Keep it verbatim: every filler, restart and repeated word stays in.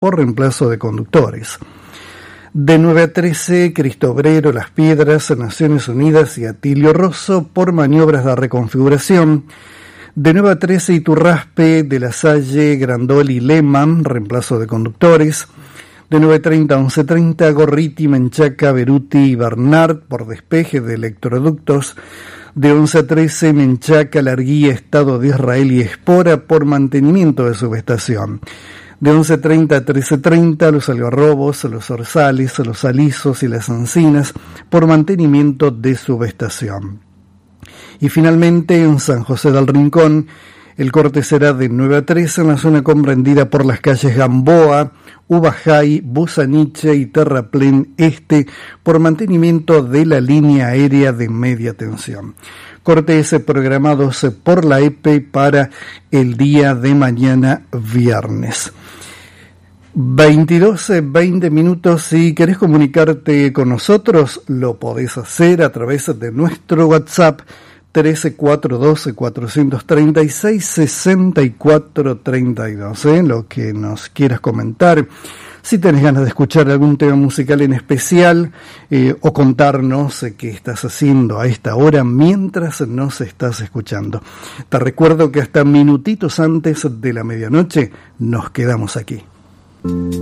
por reemplazo de conductores. De nueve a trece, Cristo Obrero, Las Piedras, Naciones Unidas y Atilio Rosso por maniobras de reconfiguración. De nueve a trece, Iturraspe, De La Salle, Grandoli, Lehmann, reemplazo de conductores. De nueve treinta a once treinta, Gorriti, Menchaca, Beruti y Bernard por despeje de electroductos. De once a trece, Menchaca, Larguía, Estado de Israel y Espora por mantenimiento de subestación. De once treinta a trece treinta, los algarrobos, los orzales, los alisos y las encinas por mantenimiento de subestación. Y finalmente, en San José del Rincón, el corte será de nueve a trece en la zona comprendida por las calles Gamboa, Ubajay, Busaniche y Terraplén Este por mantenimiento de la línea aérea de media tensión. Cortes programados por la E P E para el día de mañana viernes. veintidós, veinte minutos. Si querés comunicarte con nosotros, lo podés hacer a través de nuestro WhatsApp trece cuatrocientos doce cuatrocientos treinta y seis sesenta y cuatro treinta y dos. ¿eh? Lo que nos quieras comentar, si tenés ganas de escuchar algún tema musical en especial eh, o contarnos eh, qué estás haciendo a esta hora mientras nos estás escuchando. Te recuerdo que hasta minutitos antes de la medianoche nos quedamos aquí.